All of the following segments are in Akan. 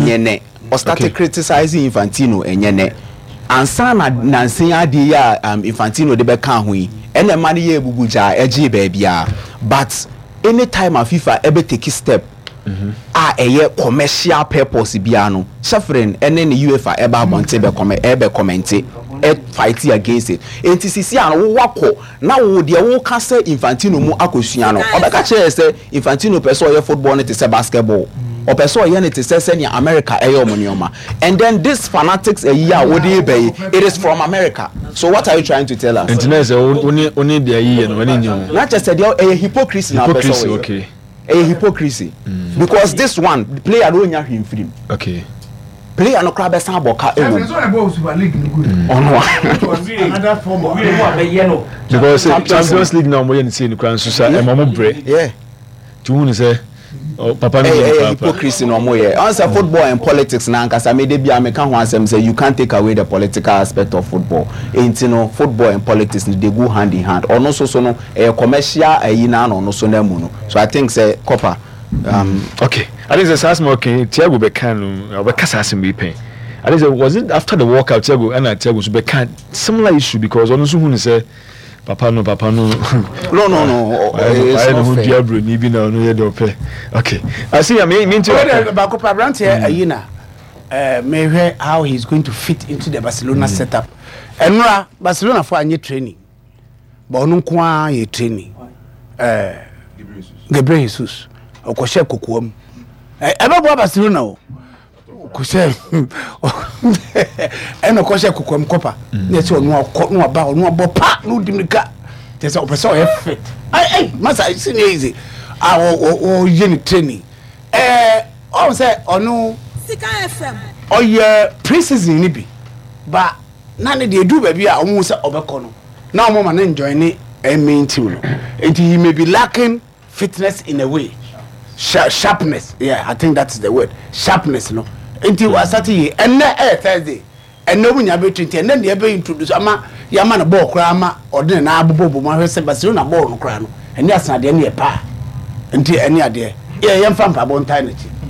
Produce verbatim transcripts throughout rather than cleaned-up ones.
enyene or started criticizing Infantino enyene ansa na nansen ade ya um, Infantino de be kan ho yi ene ma ne ye bubuja eji baabia but anytime a FIFA ebe take step mm-hmm. a eye commercial purpose bia no suffering ene ne UEFA eba abonte be comment ebe comment e fight against it enti sisi an wo wako na wo de wo ka say Infantino mu akosua no obeka che say Infantino person ye football ne te say basketball or person ye ne te say say America e omonioma and then this fanatics a year wo dey be it is from America. So what are you trying to tell us? Enti say only only the year no any new not just say a hypocrisy na person okay a hypocrisy mm. because this one the player don't nya him free okay player no crab san boka e wo Super League no good another form of because Champions League now we see the crown so say e mo bre yeah to who say oh papa no papa hypocrisy no mo ye answer football and politics na nkasa me dey bia me ka ho asem say you can't take away the political aspect of football enti no football and politics they go hand in hand or no so so no e commercial ayi na no so na mu no so I think say copper um okay I think the Sasmo okay Thiago Beckham or Beckham be paying I think was it after the walkout Thiago and Thiago so Beckham similar issue because on so who say papa no papa no no no no I know who Diablo ni bi na no ye do pay okay I see I mean mean to about Copa Brand here ayina uh may hear how he's going to fit into the Barcelona mm. setup enra Barcelona for anye training but onu kwa ye training eh Gabriel Jesus okoshe kokoam eh ebe bo Barcelona o koshe eno koshe kokoam Copa na ti onu onu aba onu abo pa no dimika te say opese o fit ai ai masa is easy ah o o ye ni training eh o say onu Sika F M o ye pre-season ni bi ba na ne de edu ba bi a o say obeko no na o ma na enjoy ni main team no and he may be lacking fitness in a way. Sharp, sharpness, yeah, I think that's the word. Sharpness, no. Until we start here, and then eh Thursday, and no when you be twenty, and then you be introduced. Ama, yama na ball krama, or then na abu bobo. Man, say Barcelona ball no krano, and that's not the any pa. Until any idea, yeah, young fan pa bon time.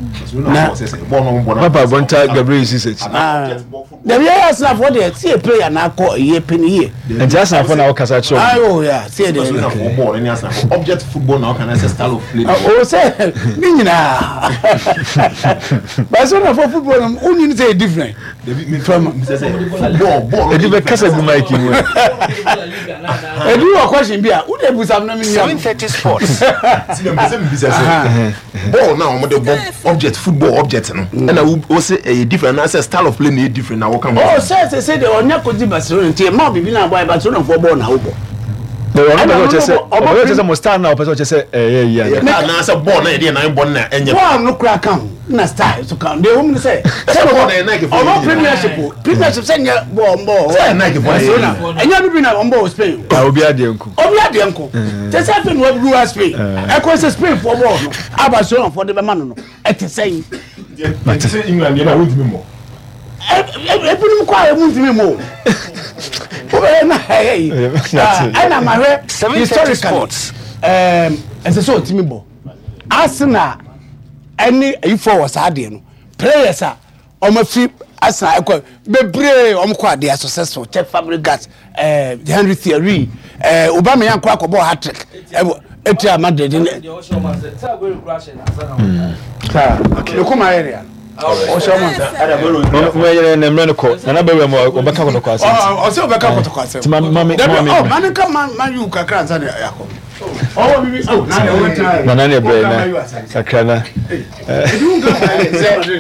Papa bon time Gabriel is it. Ah, the year is not for the see a player now call a year penny here. And just not for now Casa show. Oh yeah, see the football and yes object football now can I say style of play. Oh say me na. But so for football only say different. From football ball. E be Casa go Mike you. E do a question bia, who dey boost am na me. seven thirty Sports. See them say me say ball now mo dey object football object no and I will say a different I say style of play is different now come oh say say say the onya ko di Barcelona tie ma bibi na boy Barcelona for ball na wo bo the one that just say obo just mo start now person just say eh yeah yeah na say ball na dey na ball na enye ball no crack am na style so can dey home say say ball na Nike for premiership premiership say nya ball ball say Nike for Barcelona enya bibi na ball Spain obi adenko obi adenko say say fe no rule Spain e ko say Spain for ball no Barcelona for the man no e te say but say England na win me more every kwa emu mo o na hey ana ma hwe historical sports um as so timi bo Arsenal any ifo was ade no players a o ma fi Arsenal ekwa bebre o mko ade successful check Fabregas eh Henry Thierry eh Aubameyang kwa ko hat trick etia Madrid ni sa go crash na sa okay kuma area o so mo ada bolo mo yere na mre ko na na bewe mo obeka ko ko ase o se obeka ko ko ase mama mama oh man ka man you kakra nsa na yakọ oh bibi oh na na one time na na ne bre na kakra na eh du nga say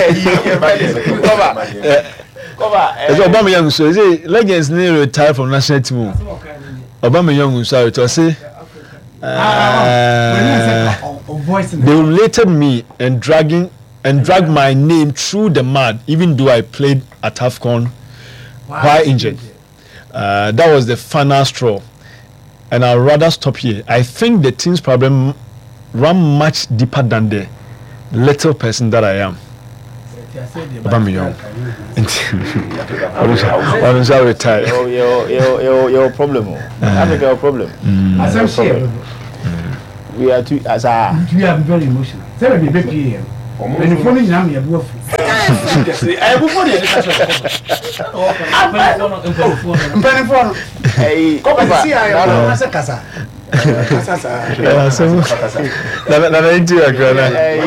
cover cover eh Aubameyang so say legends need retire from national team Aubameyang so it was say they related me and dragging and drag my name through the mud, even though I played at AFCON while injured. Uh, that was the final straw. And I'd rather stop here. I think the team's problem run much deeper than the little person that I am. Aubameyang. I don't say retire. Your your your your problem. I think your problem. As I'm saying, we are too as a we are very emotional. Say we be here. When you follow me, I'm here. Eh, before the phone. Hey, Come see I am kasa kasa. Kasa so na na na into your girl.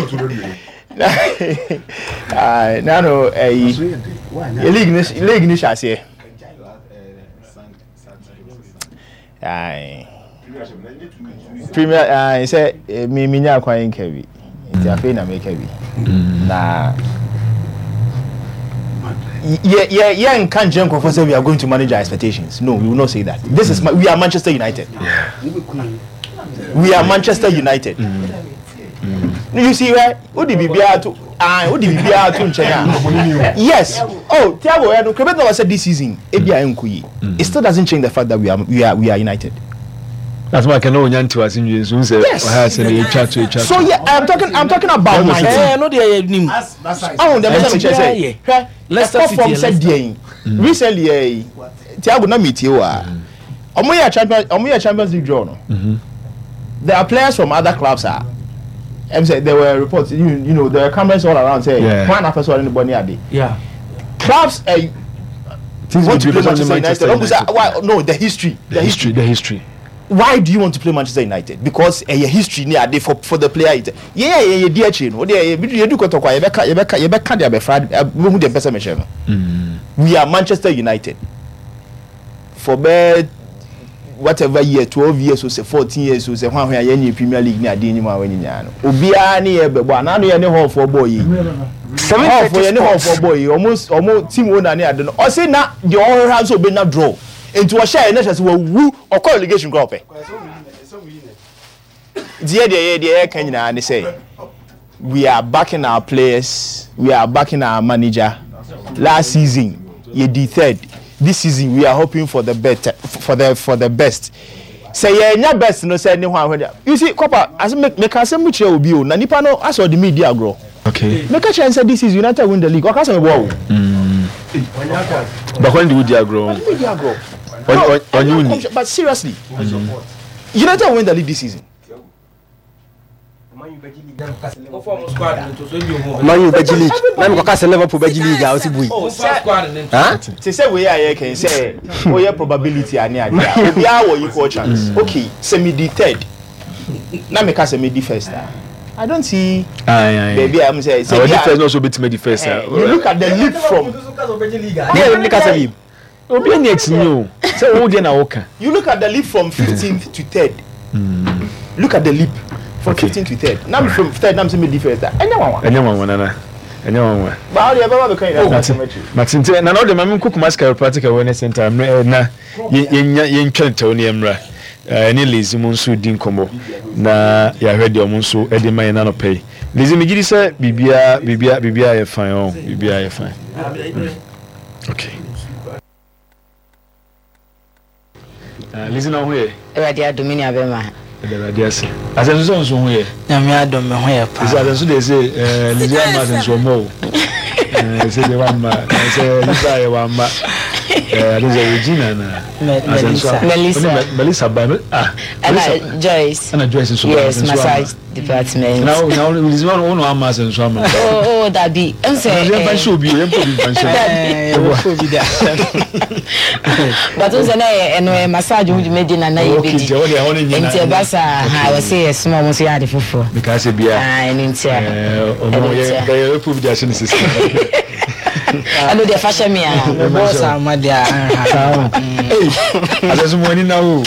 Ah, no no, eh. League ni league ni shase. Ai. Premier ah say me me nya kwan nkabi. Nti afi na make bi. Na yeah yeah yeah and can't jump for say we are going to manage our expectations. No, we will not say that. This is my, we are Manchester United. Yeah. We are Manchester United. Mm. Mm. You see where who did be to ah who did be to nchena. Yes. Oh, Thiago ya no Krebeto was said this season ebia enkuyi. It still doesn't change the fact that we are we are we are united. That's why I can know nyanti was in you so say I say the chat to chat. So yeah, I'm talking I'm talking about my eh no dey nim. Oh, the person say. Let's start from said there. Recently eh Thiago na meet you ah. Omo ya champion omo ya Champions League draw no. There are players from other clubs ah. I'm saying there were reports you you know there are cameras all around say one after so anybody are there. Yeah. Clubs eh want to play Manchester United. Why no the history the history the history. Why do you want to play Manchester United? Because a uh, history near there for for the player. Yeah, yeah, yeah, dear chin. What they you do got to quiet. Yebeka, yebeka, yebeka. They be fried. Who the person mention? We are Manchester United. For bed, whatever year, twelve years or say fourteen years or say when we are in Premier League near Dini ma when you know. Obia ni ebe bo na no ye ne hall for boy. Seven for ye ne hall for boy. Almost almost team owner ni ade no. O say na the all hands so be na draw. Into a share na chase wu or call relegation group eh die die die kan nyina ne say we are backing our players, we are backing our manager. Last season ye did third, this season we are hoping for the better for the for the best. Say ye nya best no say ne ho ahwede. You see Kopa as make make asem mu kire obi o na nipa no as the media grow. Okay, make a chance say this is United win the league. O ka say wo mm but when the media grow media grow On, no, on, on you need. But seriously, mm-hmm. United win the league this season. Man U squad Man U Beji League. Man U Castle Liverpool Beji League. How to boy? Huh? They say we are here. Can say we have probability and yeah, we are equal chance. Okay, semi the third. Now make us semi the first. I don't see. Aye, aye. Baby, I'm saying. Our defense also beat me the first. You look at the leap from. Yeah, make us a leap. Obi any ex new. Say who dey na woka. You look at the leap from fifteenth to third. Mm. Look at the leap from okay. fifteenth to third. Now from third, now me defense. Enya wan. Enya wan nana. Enya wan. But how dey ever be kind of match? Martin, na no dey mam cook masker practical awareness center na yenya yentwente oni emra. Eh ni lazy mun so din komo. Na ya hwede o mun so e dey man na no pay. Lazy me gidi say bibia bibia bibia ye fine oh. Bibia ye fine. Okay. Uh, listen on here. Radia Dominia Bema. The radius. As a son, so here. Namia Dom here. As they say, uh, Lydia Martin so more. I say the one man. I say, Lydia one man. Uh, there's a Regina. Melissa. Melissa. Melissa Bible. Ah. And Joyce. And Joyce is yes, massage department. Now, now, there's one on one mass and so on. Oh, oh, that be. I'm saying, I'm sure be. I'm sure be. But also, na massage we made in a na ye be. Enti basa ha we say small mo say ade fofo. Because e bia. Ah, enti. Eh, omo ye dey prove the action system. I know the fashion me ah. Boss amadia. Eh. Azazu money now.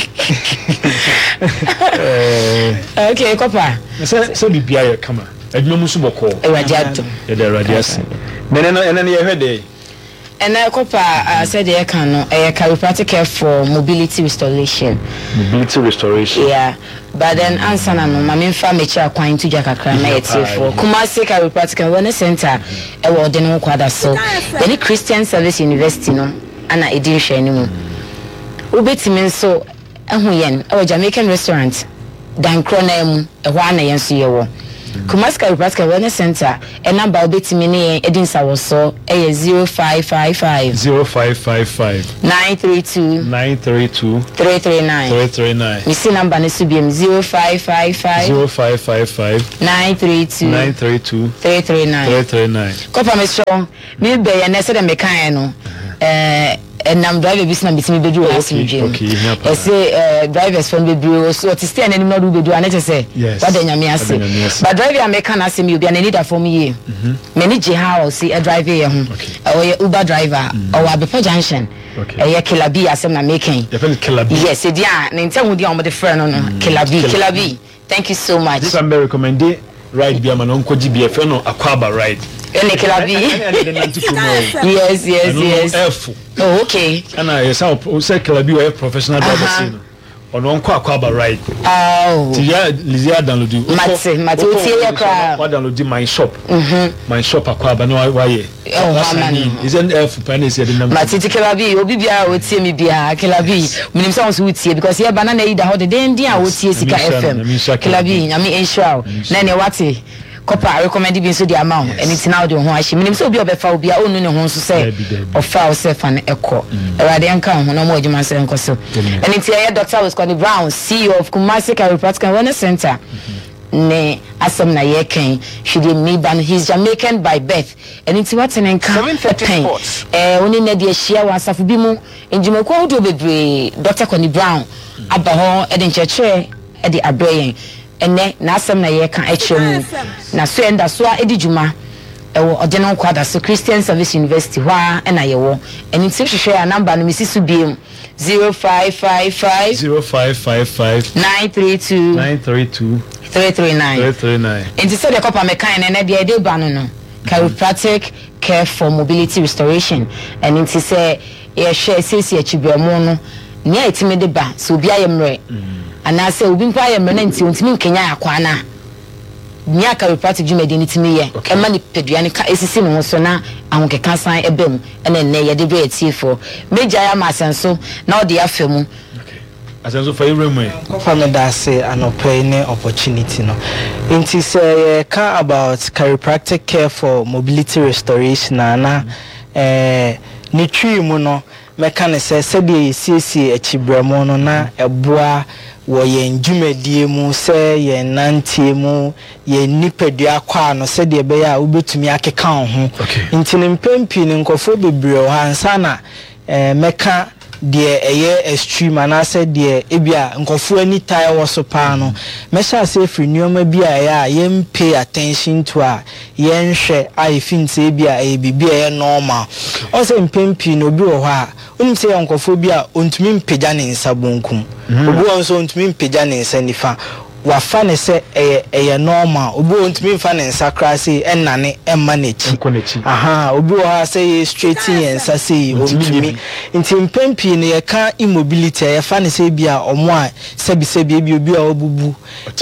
Eh. Okay, Kopa. Say say bibia ye kama. Adwuma mu so boko. E radiato. E dey radiasi. Nene no ene ye hwede. And I Kopa uh, said they can no a chiropractic care for mobility restoration. Mobility restoration. Yeah. But then answer no my main family chair kwan to Jakakra na yet for Kumasi chiropractic wellness center e wo de no kwada so. Any Christian Service University no ana edin hwe ni mu. Obetimi nso ehu yen e Jamaican restaurant dan kro na emu e ho ana yen so ye wo. Kumasi Chiropractic Wellness Center and number obetimi ne edin sawoso eh zero five five five zero five five five nine three two nine three two three three nine three three nine. We see number ne subiem zero five five five zero five five five nine three two nine three two three three nine three three nine. Kopa me strong me be ya na se dem kan no eh enam driver bi na bitimi bedu o asim djem. I say drivers from bedu so to stay anim no do bedu anete say what the nyame ase. But driver American ase me obi an need for me ye. Me ni je how see a driver ye ho. O Uber driver or Abepo junction. Eh Killer B asem na making. Yes, e dia na ntam dia o de friend no no Killer B Killer B. Thank you so much. This I'm recommending ride bi ama no nkoji bi e fe no Akwaba ride. Ene Killer B. Yes, yes, yes. F. Oh, okay. And I say o say Killer B we professional driver scene. Ono nko Akwaba ride. Oh. Ti ya Lizia download. Mate, mate o tie ya kra. Wa download my shop. Mhm. My shop Akwaba no wa ye. Oh, man. Is an F pen is the number. Mate ti Killer B obi bia o tie mi bia Killer B. Minim say on so tie because here banana e da ho de den dia o tie Sika F M. Killer B, na me ensure. Na ne wate. Kopa I recommend bi so di amount and it's now the ho ahye minim so obi obefa obi a onu ne ho so say ofa o say fa ne ekọ erade anka ho no mo adwuma say enko so and it's here Doctor Wisconsin Brown C E O of Kumasi Chiropractic Wellness Center ne asem na ye ken hwede me ban he's Jamaican by birth and it's what an enka eh oni na de ahia wa asafo bi mu enjimako ho do bebre Doctor Connie Brown aba ho e de ncheche e de abrayen ene na asem na ye kan echrem na so enda so a edi djuma ewo odeno kwada so Christian Service University hwa na ye wo eni ti hwehwe ya number no misi so biem zero five five five zero five five five nine three two nine three two three three nine three three nine. Enti se de kopa me kan ne de de ba no no Chiropractic Care for Mobility Restoration and enti se ye hwe sesi achibramo no ne etime de ba so bia ye mre anase obi mpa ye mre na nti ontimi nkenya akwana nya Chiropractic jumedi ni timi ye e ma ni pedua ni ka esisi no so na ahonke kansan ebem ene ne ye de be etifo meja ya masenso na odi afemu asenso fa iremu fa me da say anope ne opportunity no nti say ka about Chiropractic Care for Mobility Restoration na eh ni twi mu no meka ne say se de siesie achibramo no na eboa wo ye njumedie mu se ye nantie mu ye nipadua kwa no se de be ya ubetumi akeka ho ntini mpempi ni nkofo bebre o hansa na eh meka de eye extreme anase de ebia nkofo ani tai wo so pa no mesha se free nyoma bia ya ye pay attention to a ye nhwe ai fin se bia e bibia ye normal o se mpempi no bi wo ha unim se nkofo bia ontumi mpegya ne nsa bonkum obi won so ontumi mpegya ne nsa nifa wafa ne se eye eye normal obi ontumi mfa ne nsa kra se enane emma nechi aha obi wo ha se straighten ye nsa se ontumi nti mpempi ne ye ka immobility ye fa ne se bia omo a sebi sebi bi obi a obubu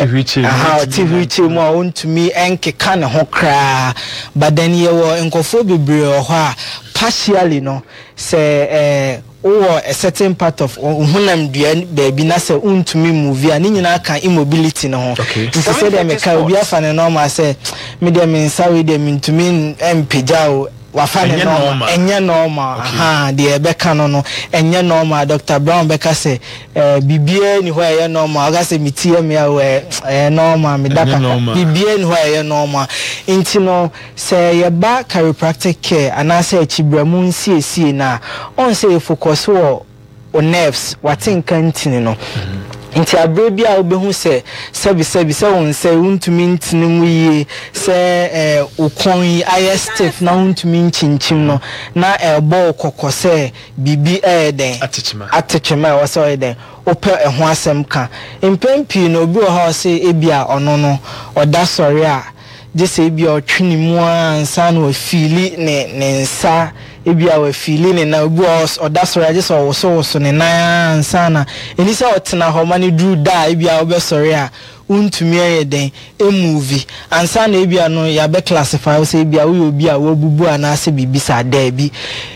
aha tiwiche mu a ontumi enkeka ne ho kra badan ye wo nkofo bebre o ho a partially no say eh or a certain part of hunam dua baby na say untumi move ya ni nyina kan immobility no ho so say dem ka obi afa ne normal say me dem nsa we dem ntumi empija o wafa ne normal enye normal aha de ebeka no no enye normal Doctor Brown beka say eh bibie ni ho eye normal ga say mitie me a eh normal me dapa bibie ni ho eye normal inti no say ye ba Chiropractic Care ana say achibramu nsiesie na on say focus wo on nerves watinka ntini no inti abre bia obehu se sebi sebi se won se untumi ntini mu yi se eh ukon yi aye stiff na untumi nchinchim no na ebo kokose bibi eh den atechima atechima wo so den ope eho asem ka empempi no obi o ha se ebia ono no oda sori a jese ebia otwini mu ansa na o fili ne ne nsa ebia we fili ne na obi o da sori a jese o so so ne na ansa na eni se otena ho mani dru da ebia obe sori a untumi ayeden e movie ansa na ebia no ya be classify o se ebia we obi a wo bubu ana se bibisa da bi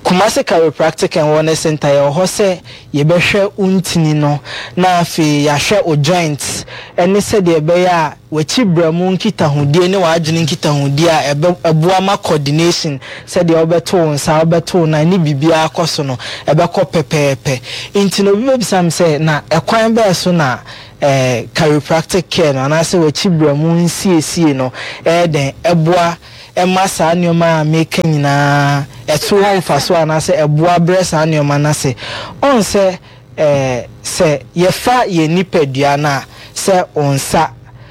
Kumasi chiropractic and wellness center ya hose ye behwe untini no na afi ya hwe o joints ene se de be ya wachi bramu nkita hodie ne waadwene nkita hodie a ebua ma coordination se de obeto nsa obeto na ni bibia akoso no ebekọ pepepe intino bi bisam se na ekwan be so na eh chiropractic care no na se wachi bramu nsiesie no eh den ebua Emma sa nyoma make nyina etu ho faso anase eboa bre sa nyoma na se on se eh se ye fa ye nipadua na se onsa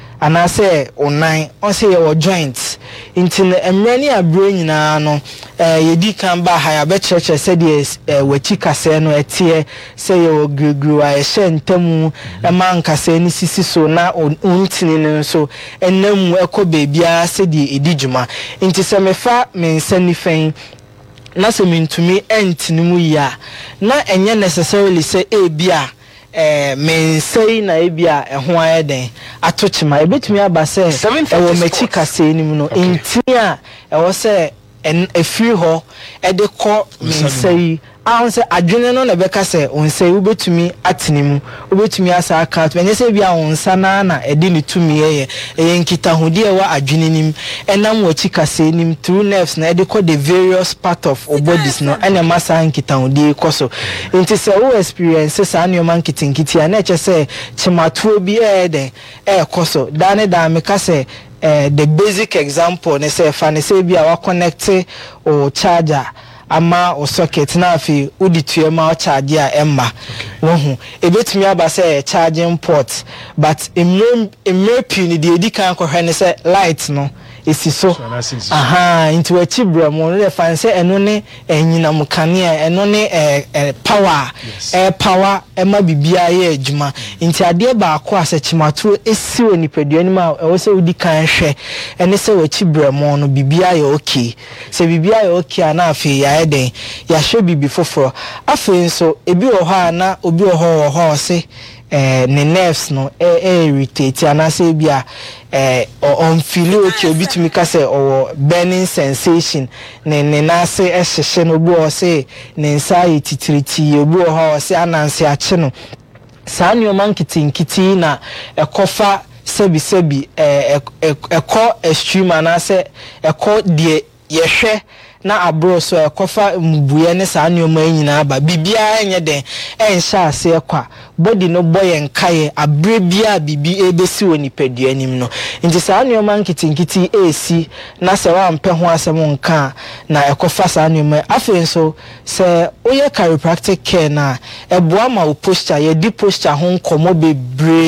anase onan on se ye wo joints inti emre ni abre nyina no eh ye di kan ba ha ya be cheche se de wachi kase no etie se ye wo grigru a ye hye ntamu ema nkase ni sisi so na untini no so enam ekọ bebia se de edijuma inti se mefa mensani fen na se mentumi entini mu ya na enye necessarily se e bia eh mensei na ebia eho ayeden atochima ebetumi aba se ewo mechi kase ni mu no entia ewo se en efiri ho ede ko mensei anse adwene no na beka se onsei ubetumi atinimu ubetumi asa account enye se bia onsa na na ede ni tumi ye ye nkita hodi e wa adwene nim enam wachi kase nim through nerves na ede ko the various part of our bodies no ene masa nkita hodi koso nti se wo experience sa na man kitinkiti na eche se chimatuo bi e den e koso dane da me ka se Uh, the basic example ne say fa ne say bia wa connect o charger ama o socket na afi uditue ma o charge a emma wo hu ebetumi aba say charging port but emre emre pin de edi kan ko hwe ne say light no esi so aha into a chibra mo no fa say eno ne enyina mukane eno ne eh power eh power ema bibia ye adwuma nti ade ba akọ asechimato esi oni padua ni ma e wo say udi kan hwe ene say wa chibra mo no bibia ye okay say bibia ye okay ana afi ya eden ya hwe bibi foforo afi nso ebi wo ha na obi wo ho ho say eh ne nerves no eh eh irritate anase bia eh on feel okay obi tumi ka say or burning sensation ne ne nase eh hyehye no obi wo say ne nsa yititiriti obi wo ho say ananse ache no saa nyoma nkitinkiti na ekofa sebi sebi eh ekọ extreme anase ekọ de yehwe na abro so ekofa mbuye ne saa nyoma nyina aba bibia enye den enhya ase ekwa body no boy enkaye abre bia bibi ebesi woni padua nim no nti saa nyoma nkitinkiti esi na se wa mpe ho asem nka na ekofa saa nyoma afen so se oye chiropractic care na eboa ma o posture ye di posture ho nkomo bebre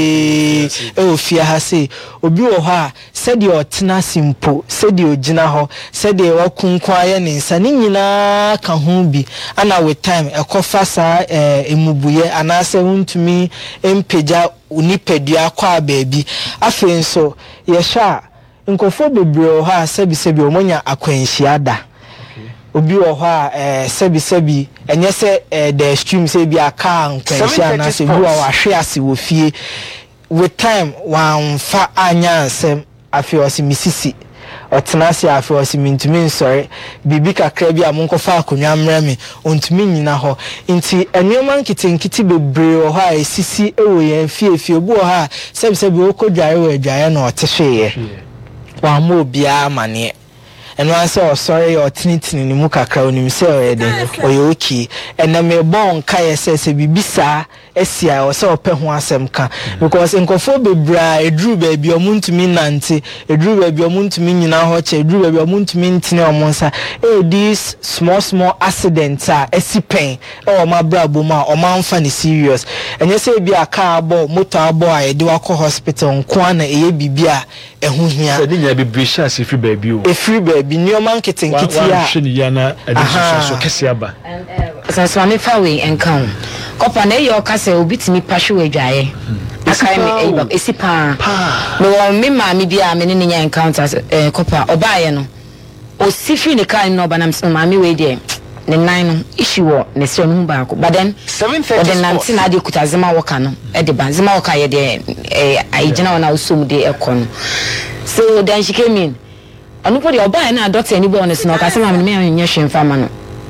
e ofia ha se obi wo ha se de otena simple se de ogina ho se de wakun kwaye ne nsa ni nyina ka ho bi ana with time ekofa saa eh, emubuye anase untumi empeja unipadua kwa baabi afi nso ye sha nkofo bebre ha sebi sebi omonya akwanhia da obi wo ha eh sebi sebi enye se eh, the stream sebi aka nkwanhia na se bi wa hwe ase wo fie with time wan fa anya nsem afi osi misisi otenasi afi osi mintumi nsore bibi kakra bi amonkofa akonwa mrami ontumi nyina ho nti enwema nkitinkiti bebre wo ha esisi ewo ye fie fie obi wo ha sebi sebi okodware wo adware na otehweye wa mo bia mane eno anse o sorry o tinitini ni mu kakra onim se o yede o ye oki ena me bon ka ye se se bibisa esia o se o pe ho asem ka because nkofo bebra edru ba bi omuntumi nante edru ba bi omuntumi nyina ho che edru ba bi omuntumi ntine omonsa e this small small accidents a esipen o ma brabo ma o ma mfa ni serious enye se bi aka abo motor abo a yede wakọ hospital nko na eye bibia ehu hia se dinya bibri sha se free baby o e free baby nyoma nketinkiti a wa hwe ya na ediso so kese aba so me fa we enkan kopa na yo ka se obitimi pahwe adwaye akai me e esipa no wo me ma me bia me ne nya encounters eh kopa obaye no o sifi ne kai no banam so ma me we de ne nine no issue wo ne se no ba ko but then o de nanti na de kutazema woka no e de banzema woka ye de eh ayigina na usum de ekon so then she came in anu po de obaye na doctor ni bo no se no ka se ma me me nya hwe mfa ma no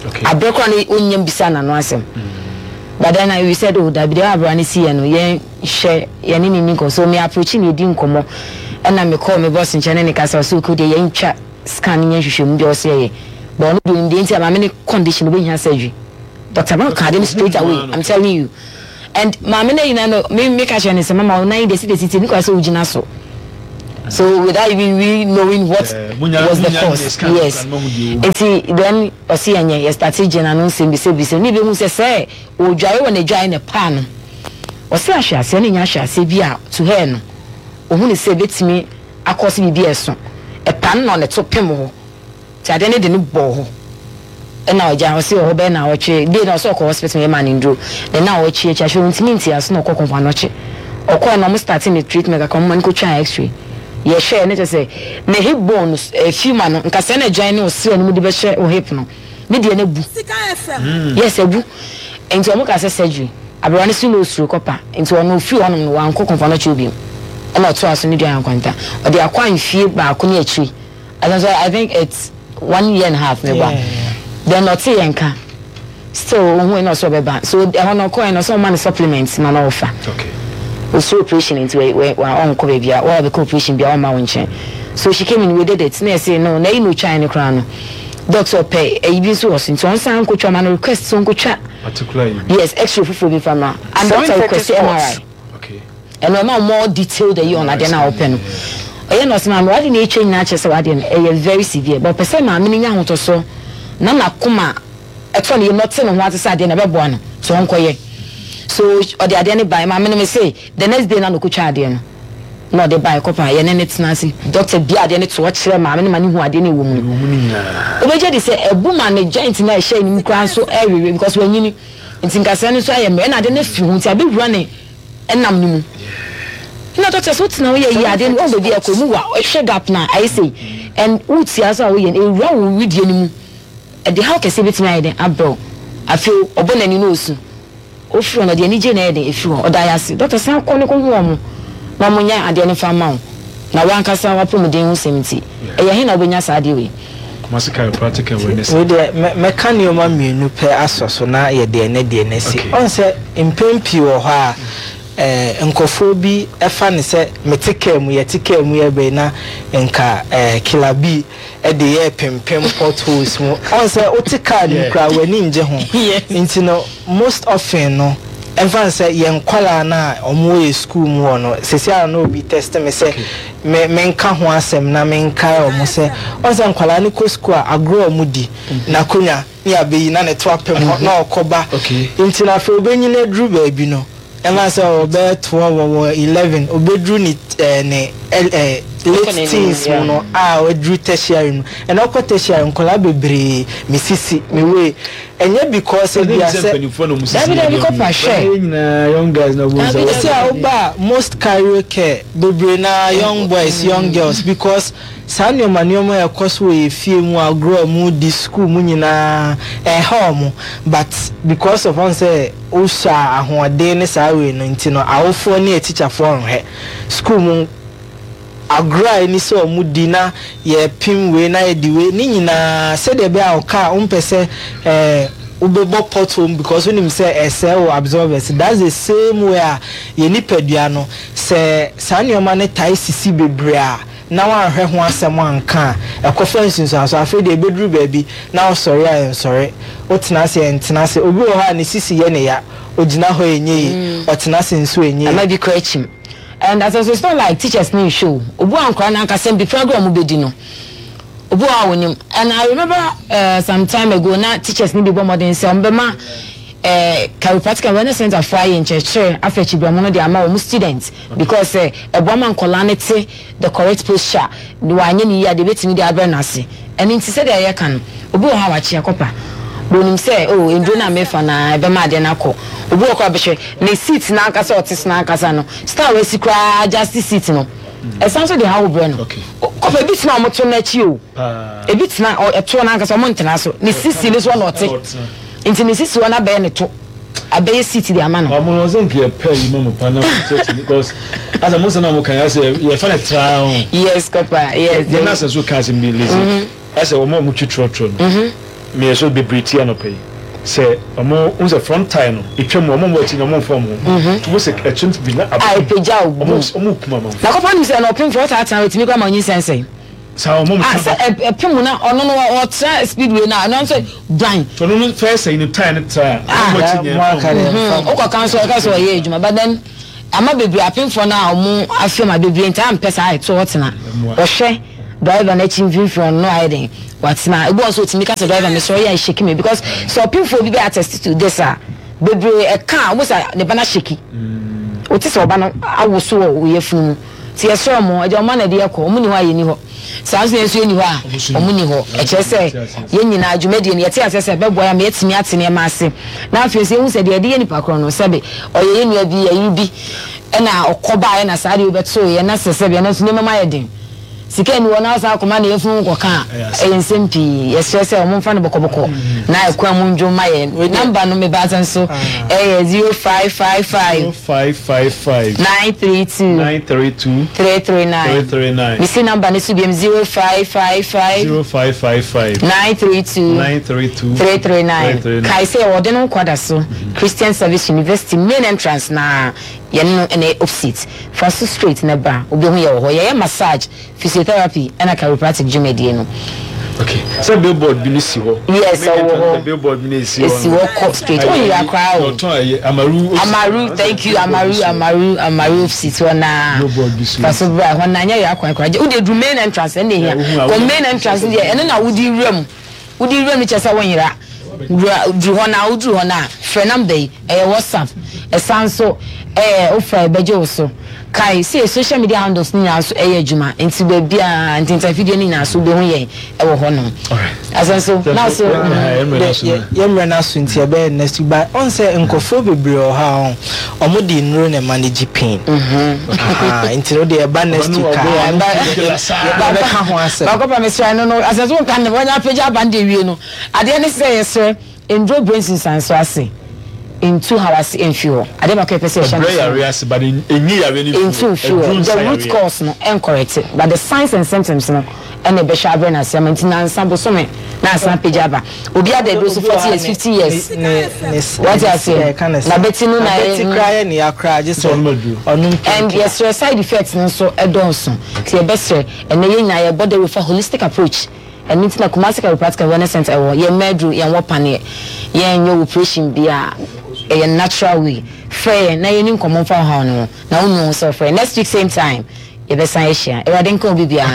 okay abrekwa no onyam bisa na no asem but then I we said oh that be there abra ni see no yen share yen ni ni ko so me approach ni edi nkomo and na me call me boss nche ne kasa so ko de yen twa scan yen hwehwem bi o se ye but no do ndi nti ama me condition be nya surgery Doctor Man card him straight away. I'm telling you. And mama na you know me make a chance mama nine days the city because so ujina so. So without even we knowing what uh, was the cause. Yes. And see then o see anya you started general say be say be say ni be hu say say o dware won adwa in a pan. O say ahwa say na nya ahwa say bi a to her no. O hu ni say betimi akosi bi bi eso. E pan no ne to pem ho. Ti ade ne de ne bo ho. And now I see a ben now, they don't so hospital a man in Drew. Then now, she showed me as no cock of one noche. Or quite almost starting the treatment, a common coach x ray. Yes, share, let us say, may hip bones, a few man, Cassandra Gino, see and would be share or hypno. Maybe a boo. Yes, a boo. And to a mock as a surgery. I run a solo through copper into a no few on one cock of one noche. And not to us in the Diana Quanta. But they are quite few by a coney tree. And I think it's one year and a half, maybe. They're not saying can. So when also be bad. So they are not coin or some money supplements no offer. Okay. We saw operation into where our own baby or the cooperation be our mountain chain. So she came in with it. Near say no, no no China crown. Doctor pay a B so was into one sound coach man request some coach. Particularly. Yes, extra for me from now. And doctor request M R I. Okay. And no more detailed than you on that now open. I know some what in change natural so I didn't very severe. But person my meaning out or so. Na na kuma ekfo ne not no what say ade na be boa no so onkoye so o de ade ne buy ma me no me say the next day na no kucha ade no no de buy kopa ye ne ne tenasi doctor bi ade ne to kire ma me ne ma ne hu ade ne wo mu o be je de say ebu ma ne joint na e share ni kran so everywhere because when yini nti nkasa ne so aye me na ade ne fi hu nti abi wura ne enam ni mu na doctor so tina wo ye yi ade ne o be bi akomu wa o hwe gap na I say and uti asa wo ye e wura wo widie ni mu the how can see between I then abro I feel obona ni no su o firo na de ni je na e de e firo o da ya se doctor san ko ne ko hu omo na mo nya ade ne fa ma wo na wan kasa wa promoden hu semti e ye he na obenya sa ade we Masika practical awareness we de me kan yo ma mienu pe asoso na ye de ne de ne si on se impempi wo ho a eh nkofo bi efa ne se metike mu ye tike mu ye be na nka eh kilabi e de ye pempem potholes mu on se otika ni kra wani nje ho nti no most often no efa se ye nkwala na omo ye school mu ono sesia na obi test me se me menka ho asem na menka omo se on se nkwala ni ko school agro mu di na konya ni abeyi na ne to apem na okoba nti na fe obenyi na dru ba bi no Emma so obe twelve or eleven obedru ni ne eh late teens no ah we drew tertiary no and okọ tertiary nkola bebre misisi me we enye because e bia say that be because share na young guys na boys say oba most karaoke bebre na young boys young girls because sanyo maniomo e koso we fie mu agro mu di school mu nyina eh home but because of one say osha ahoade ne sa we no ntino awofo ne teacher for he school mu agro ni so mu di na ye pim we na ye di we ni nyina se de be a oka umpese eh ubebo potom because when him say esel absorbers that's the same way ye ni padua no se sanyo mane tai sisi bebre a na wan hwe ho asem anka ekofa so aso afi de bedru baabi na sorry I am sorry otena se entena se obi o ha ne sisi ye ne ya ogina ho enye otena se nso enye am be correcting and as it's not like teachers need show obu ankra na aka sem be program bedi no obu a wonim and I remember uh, some time ago na teachers need be modern say ombema eh chiropractic awareness center for in church after chibiamu no dey ama o students because eh eboma nkolanete the correct posture the wanye ni ya de betimi dey abernase and nti say dey kan obi o ha wachi akopa bonim say oh endu na mefa na ebe ma de na ko obi o ko abehwe ne seat na akasa otis na akasa no star we sikra just seat no e sounds like the how brain okay ko be bit na mo to na chi o e bit na o eto na akasa mo ntena so ne sisi ne so na ote Inti misisi wana be ne to abeye city the amano omo no zen pay pay you mama pana because as a most na mo kan say you find a trial yes papa yes the nurse so can be lazy as a woman mu twitro tro no me so be briti anope say omo unse front tie no etwam omo mo ati no mo form ho to say a chint bi na ai peja omo omo kuma ma na ko pa ni say no pin for that time wetimi kwa ma nyi sense sa omo ah say e pin na ono no o tra speedway na no say dan to no first say no tie no tie omo ati nya o ko kan so ka so ye ejuma but then ama bebre apin for na omo afia ma bebre nta am pesa ai to hotna o hwe driver na chin from no hiding what's na e also to make as a driver me sorry I shake me because so people be attest to this ah bebre e car almost the bana shake o ti so oba no awoso o ye funu ti e so mo e de o ma na de ekọ o mu ni ho aye ni ho sans na so ni ho a o mu ni ho e che se ye nyina adwumade ne ye ti asese be boya me etimi atene ma ase na afie se hu se de de ye ni pakro no sebe o ye ye nua bi ye bi e na okoba ye na sare obeto ye na sese be na so ne mama ye den sika ni wona asa akoma na yefun koka ensempi yesese o mfa no bokoboko na ekwa munjo maye number no me bazan so eh zero five five five five five five nine three two nine three two three three nine three three nine mi si number ni subiem zero five five five zero five five five nine three two nine three two three three nine kai say o de no kwada so Christian Service University main entrance na yen ene opposite first street na ba obi hu ye ho ye massage physiotherapy and a chiropractic gym no okay so billboard bi ni si ho yes so billboard bi ni si ho si ho straight oh you are cry o amaru amaru thank you amaru amaru amaru opposite na paso bra ho na nya ya akwan kwa u dey main entrance and here go main entrance there and na wudi room wudi room ni chesa wonyira du ho na udu ho na frenam dey eh WhatsApp e sanso eh ofa beje so kai see social media handles ni na so eh adwuma enti ba bia enti video ni na so be hu ye e wo ho no asanso na so yemre na so enti e be next by on say nkofo bebre o ha omo di nro na manage pain ah enti no dey ba next week ba ba ha ho ase ba ko pa me so no no asanso kan ne wonya page bande wie no ade ne say yes endro brains sanso ase in two hours in fuel ade ba ko pese sha but in enyi ya any in two fuel the root cause no incorrect but the signs and symptoms no and be sha brain as maintenance sample so me na san pejaba obi ade do so forty years fifty years what you say na betinu na beti cry ni akra just onum and yes side effects no so e don so ti e be sre and ye nya ye body with a holistic approach and it's na Kumasi Chiropractic Wellness Center e wo ye medru ye wo pane ye nyo operation bia a natural way fair na yeni nkomo fa ha no na unu so fair next week same time e be san ehia e wade nko bibia.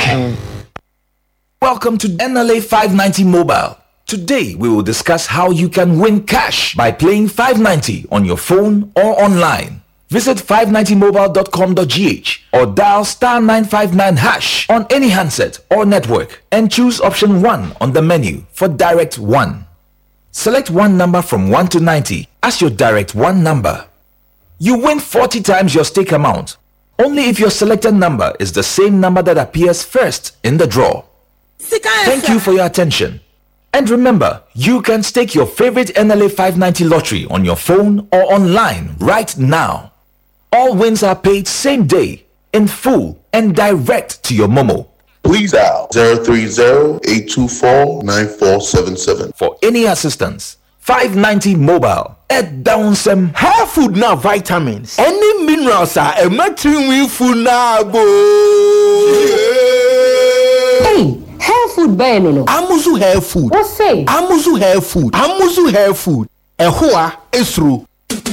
Welcome to N L A five ninety Mobile. Today we will discuss how you can win cash by playing five ninety on your phone or online. Visit five ninety mobile dot com dot g h or dial star nine five nine hash on any handset or network and choose option one on the menu for direct one. Select one number from one to ninety as your direct one number. You win forty times your stake amount only if your selected number is the same number that appears first in the draw. Thank you for your attention. And remember, you can stake your favorite N L A five ninety lottery on your phone or online right now. All wins are paid same day, in full, and direct to your Momo. Please dial zero three zero, eight two four, nine four seven seven. For any assistance, five ninety Mobile. Ed down some hair food now vitamins. Any minerals are a matching food now. Hey, hair food buy no no. Amuzu hair food. What say? Amuzu hair food. Amuzu hair food. Ehua esru.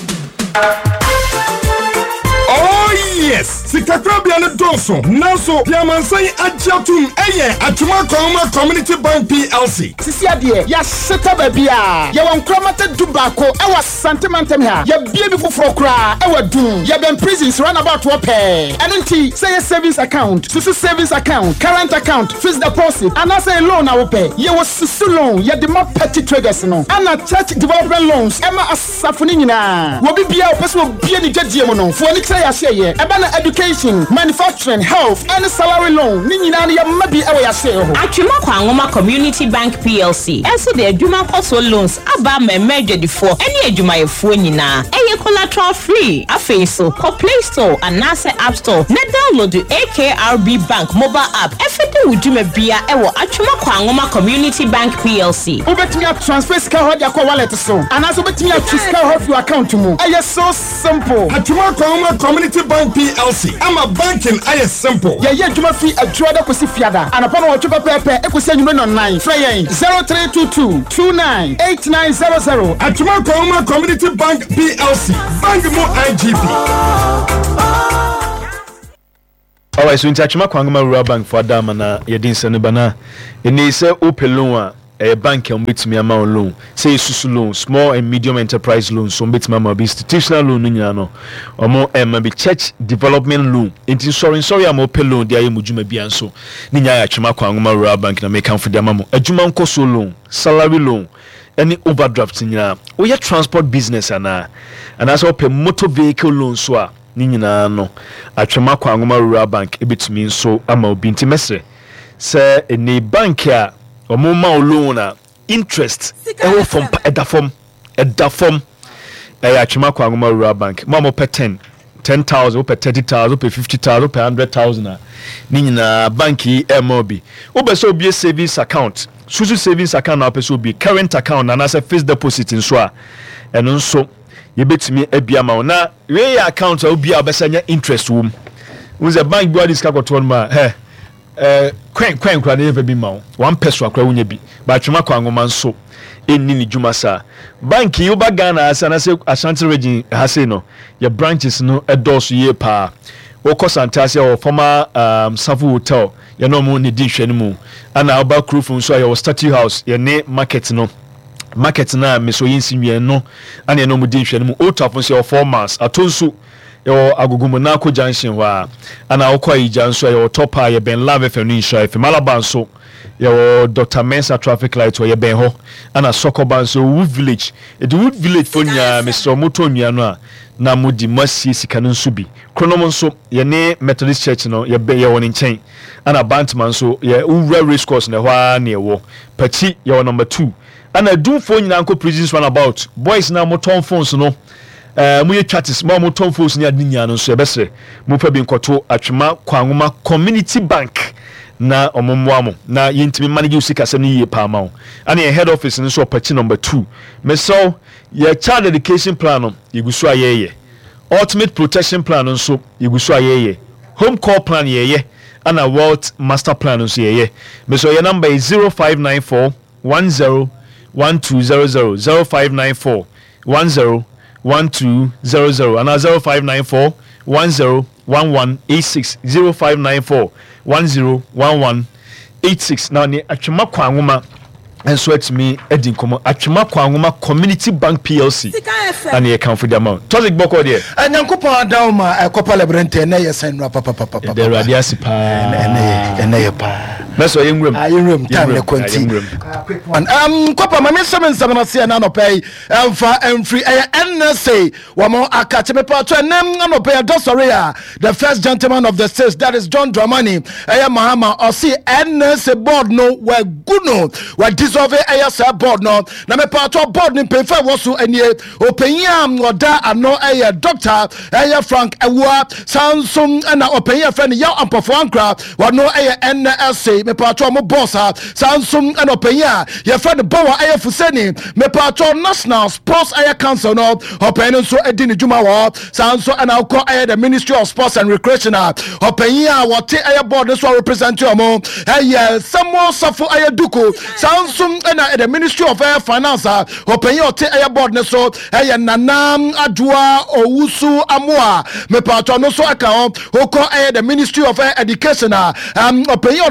Yes, Sikakrabia no Donson. Naso, Piamansay Adjatum, Eye, Atuma Koma Community Bank P L C. Sisia dear, ya seta babia. Ya wan kromata tobacco, I was sentimentum here. Ya beautiful frokra, I was doom. Ya been prisons run about to pay. And until say a savings account, Susu savings account, current account, fixed deposit, and I say loan I will pay. Ya was Susu loan, ya the more petty triggers no. And a church development loans, Emma Asafunina. Will be a person will be any jet no. For any say I say, Ghana education, manufacturing, health, and salary loan. Nini na ya mabi ewe ya se ho. Atwema kwa ngoma Community Bank P L C. Enso de adwuma koso loans aba me meje di fo. Eni adwuma yefo nyina. Eye collateral free. Afei so ko Play Store and Nasa App Store. Na download the A K R B Bank mobile app. Efede wudwuma bia ewo atwema kwa ngoma Community Bank P L C. Ubetimi a transfer ska ho dia kwa wallet so. Anaso betimi a twist ska ho for account mu. Eye so simple. Atwema kwa ngoma Community Bank P L C. Ama banking eye simple. Ye ye adwuma fi adwoda kosi fiada. Anapa no watwe pepe ekosi anyuno no nine. Frey yen zero three two two two nine eight nine zero zero. Atwema kwa ngoma Community Bank P L C. Bank mo I G P. Alright, so in Atwema kwa ngoma Rural Bank for Adama na yedin sene bana. Eni se open loan a bank on bit me amount loan. Say susu loan, small and medium enterprise loan, so bit me be institutional loan no no. Or more em be church development loan. Inti sorry sorry am open loan dia yemujuma bia so. Ni nya Atwema kwa ngoma Rural Bank na make am for dia mamo. Adwuma nkoso loan, salary loan, any overdraft nya. We transport business ana. And as open motor vehicle loan so a ni nyina no. Atwema kwa ngoma Rural Bank ebitumi nso ama obi nti mesre. Se eni bank a omo ma loan interest ewo from eda from eda from eh Atwema kwa ngoma Rural Bank ma mo pe ten ten thousand pe thirty thousand pe fifty thousand pe one hundred thousand ni nyina bank yi M O B wo be so be savings account susu savings account na pe so be current account na na say fixed deposit nso a eno nso ye betimi abia ma na we account a obi a obesanya interest wom wo ze bank bi wadis ka koto ma he eh kwen kwen kra na ye bi ma one peso akra wonya bi ba Atwema kwa ngoma nso enni ni dwuma sa bank yi oba Ghana asa na se Ashanti region ha se no your branches no edoso ye pa wo kosantase o former um Safu Hotel ye no mo ni di hwani mu ana oba Krufo nso ya Statue House ye ne market no market na me so yinsi nwie no ana no mu di hwani mu otafo se o four months atonso yo agugumu na ko junction wa ana okwa ija nso yo topa ye ben love fe no insha fe Malaba nso yo Doctor Mensa traffic light ye ben ho ana Sokoba nso Wood Village e Wood Village fonya Mister Moto nua no a na mudi masi sika no nso bi kronom nso ye ne Methodist Church no ye be ye woni nchen ana Bantman nso ye Ura Race Course na hwa na ye wo Pachi ye number two ana do phone nyina nko prisons run about boys na moton phones no eh mu ye chatis ma moton phones ni adnya no so ye bese mu fa bi nkoto Atwema kwa ngoma Community Bank na omomwamo na yintimi manage usika se no ye pa ma ana ye head office nso Pachi number two meso ye child education plan no yegusu ayeye ultimate protection plan nso yegusu ayeye home call plan yeye ana wealth master plan nso yeye meso your number is zero five nine four one zero one two zero zero zero five nine four one zero one two zero zero and zero five nine four one zero one one eight six zero five nine four one zero one one eight six now ni Atwema kwa ngoma enso atimi edi nkomo Atwema kwa ngoma Community Bank P L C and ye can for the amount topic boko there anyankopon dauma ekopa lebrente na ye sen no papa papa papa the radiasi pa ene ene ye pa meso yenwem ayewem time le kwanti um kopa mame seven seven ase na no pay emfa emfree N S A wamo akache me pa to nem no pay dosore a the first gentleman of the state that is John Dramani aya Mahama o see N S A board no we guno we dissolve aya sa board no na me pa to board ni pay fa wo so anie opanyam oda ano aya doctor aya Frank Ewa Samsung na opanyam friend ya ampofo ankra wano aya N S A me pa to mo boss ha Samsung na opanyam ya friend Bowa aya Fuseni me pa to National Sports aya Council no opanyam so edi ni juma wo Samsung na ko aya the Ministry of Sports and Recreation opanyam what aya board so represent you mo aya Samuel Safo aya Duku Samsung na the Ministry of Air Finance opanyam ot aya board ne so aya Nanam Adua Owusu Amwa me pa to no so aka ho ko aya the Ministry of Air Education um opanyam no so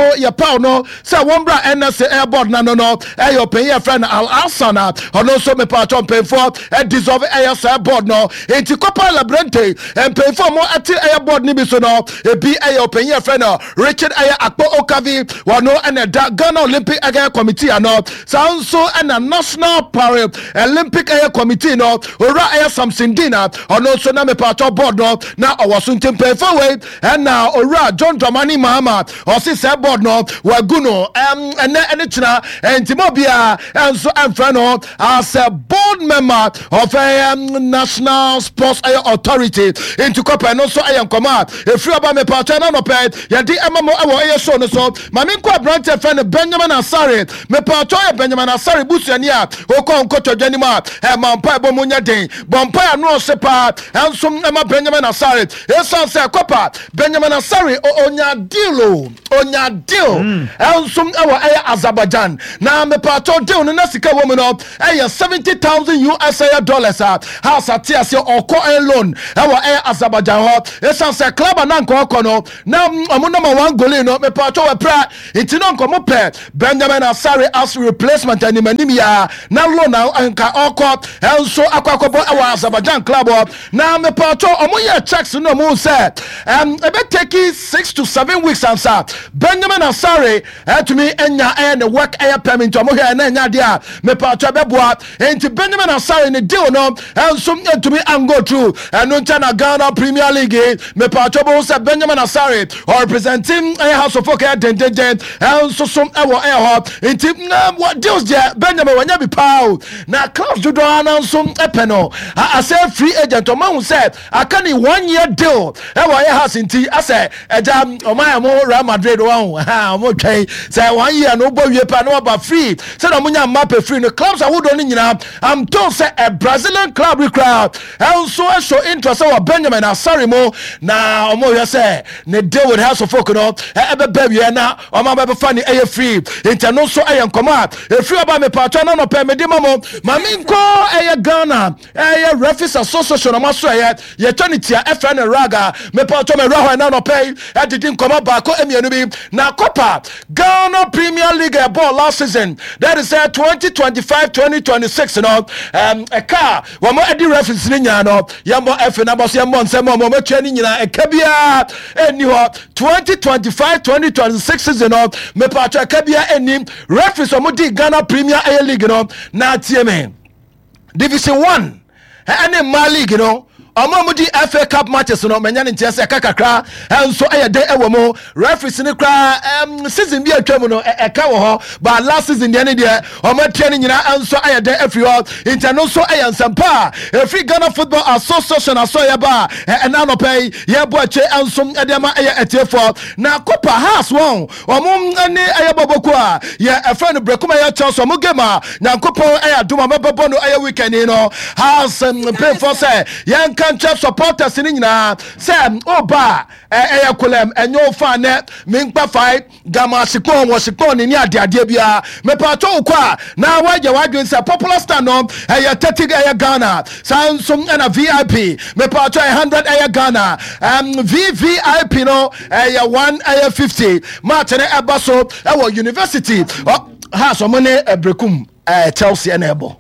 so your power no say one bra N S A airboard na no no e your pay your friend Al Asana ono so me pa chon pay for e dissolve e your airboard no enti Copa Labrente and pay for more at airboard ni bi so no e bi e your pay your friend Richard Aya Akpo Okavi wano and the Ghana Olympic Air Committee ano sound so and a National Para Olympic Air Committee no ora Aya Samson Dina ono so na me pa chon board no na owasuntin pay for way and now ora John Dramani Mahama or si say board no waguno um and any china and Timobia and so and friend no as a board member of a um, National Sports Authority into Copa no so I am command if you about me partner no pay ya di amamo awo e show no so mami kwa branch friend Benjamin Asare me partner Benjamin Asare busuania o ko nkoto dwanima e mampa bo munya den bompa no sepa and so ma Benjamin Asare e so say Copa Benjamin Asare o onya deal onya deal and so awo e Azerbaijan na me partner deal no na sika wo no e seventy thousand U S dollars a house atiase oko a loan e wa e Azerbaijan ho e san se club na nko oko no na omo number one goal no me partner we pra enti no nko mo pe Benjamin Asare as replacement ani manim ya na loan na nka oko e so akwakobo e wa Azerbaijan club na me partner omo ye checks no mo say um e be take six to seven weeks answer Benjamin Asare e to me enya e ne work e permit omo he na enya dia me partner be boa enti Benjamin Asare in the deal no and some to me and go through and no China Ghana Premier League me patrobo say Benjamin Asare or representing a House of Folk den den den and so some e wo e ho enti what deals there Benjamin when you be pow na clubs do announce some epeno I say free agent o man say I can one year deal e wo e house enti I say eja o man mo Real Madrid one ha mo twen say one year no bo wie pa no about free say no munya map free no clubs I would only nyina I'm told say a Brazilian club crowd and so show interest of Benjamin Asare mo na omo you say ne deal with House of Folk no e be baby na o ma be funny e free interno so e command e free about me partner no pay me di mamo mami nko e Ghana e Referees Association o ma so e ye twenty e friend raga me partner me raho na no pay e didn't come back ko emienu bi na Copa Ghana Premier League ball last season that is uh, twenty twenty-five twenty twenty-six no um a car wo mo edi reference ni nya no yambo F na boss yambo nsem mo mo twa ni nyina e ka bia eni ho twenty twenty-five twenty twenty-six season no me pa twa ka bia eni reference o mo di Ghana Premier League no na tie me Division one any Ma League no omo mo di F A Cup matches no menya ne ntia se kakakra enso eye de ewo mo referees ni kra um, season bi atwa mu no e ka wo ho but last season de ne de omo tie ni nyina enso eye de every all interno so eye nsampa every Ghana Football Association aso ye ba e na no pay ye bo ache enso e de ma eye etiefo na Copa House won omo ani eye boboku a ye e friend Brekuma ye chance omo game a nyankopon eye aduma mababo no eye weekend no House um, pay for say yan Church supporters in nyina say oba eh eh kolem enyo fan ne minkpa five gama sikon wo sikon ni ade ade bia me pato kwa na waje wadwen say popular stand no eh thirty eh Ghana Samsung and a V I P me pato one hundred eh Ghana um V V I P no eh one eh fifty match ne ebaso eh wo university ha so mo ne Brekum eh Chelsea na ebo